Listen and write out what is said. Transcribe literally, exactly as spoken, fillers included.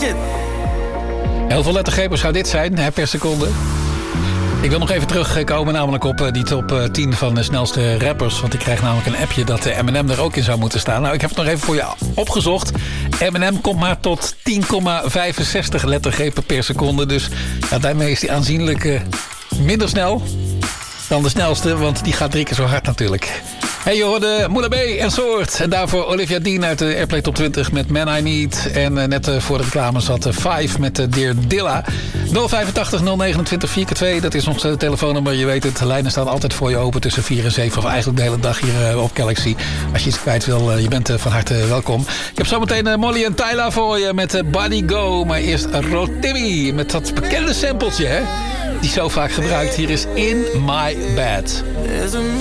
shit. Heel veel lettergrepen zou dit zijn, hè, per seconde. Ik wil nog even terugkomen namelijk op die top tien van de snelste rappers. Want ik krijg namelijk een appje dat Eminem er ook in zou moeten staan. Nou, ik heb het nog even voor je opgezocht. Eminem komt maar tot tien komma vijfenzestig lettergrepen per seconde. Dus ja, daarmee is hij aanzienlijk uh, minder snel dan de snelste. Want die gaat drie keer zo hard natuurlijk. Hey, je hoorde Moula B en Soort. En daarvoor Olivia Dean uit de Airplay Top twintig met Man I Need. En uh, net uh, voor de reclame zat uh, Five met uh, Dear Dilla. nul vijfentachtig nul negenentwintig vier keer twee. Dat is ons uh, telefoonnummer. Je weet het, de lijnen staan altijd voor je open tussen vier en zeven. Of eigenlijk de hele dag hier uh, op Galaxy. Als je iets kwijt wil, uh, je bent uh, van harte welkom. Ik heb zometeen uh, Molly en Tyla voor je met uh, Body Go. Maar eerst Rotimi met dat bekende sampletje, hè? Die zo vaak gebruikt. Hier is In My Bed.